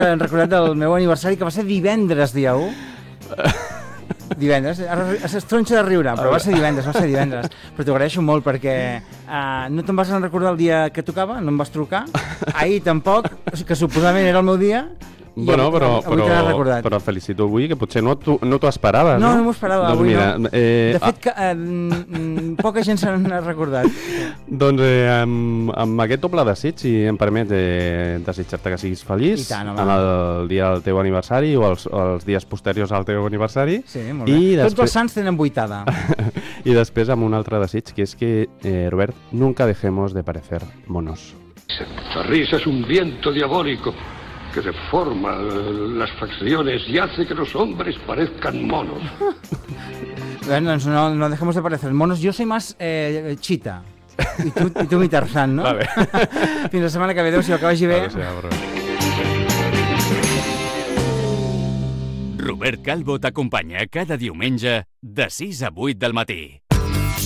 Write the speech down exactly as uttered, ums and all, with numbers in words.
Hem recordat del meu aniversari, que va ser divendres, dia u. Divendres, ara es tronxa de riure, però va ser divendres, va ser divendres. Però t'ho agraeixo molt perquè uh, no te'n vas recordar el dia que tocava, no em vas trucar. Ahir tampoc, que suposadament era el meu dia. Bueno, avui, però, avui però, però et felicito avui, que potser no t'ho no esperaves, no? No, no m'ho esperava, doncs avui mira, no. Eh, de fet, que, eh, poca gent se n'ha recordat. Doncs eh, amb, amb aquest doble desig, si em permet, eh, desitjar-te que siguis feliç tant, en el dia del teu aniversari o els, els dies posteriors al teu aniversari. Sí, molt bé. I Tots després... els sants tenen vuitada. I després amb un altre desig, que és que, eh, Robert, nunca dejemos de parecer monos. La risa es un viento diabólico que deforma las facciones y hace que los hombres parezcan monos. Bueno, no, no dejemos de parecer monos. Yo soy más eh, chita. I tu, i tu mi Tarzan, no? Vale. Fins la setmana que ve. Adéu-siau, que vagi bé. Robert Calvo t'acompanya cada diumenge de sis a vuit del matí.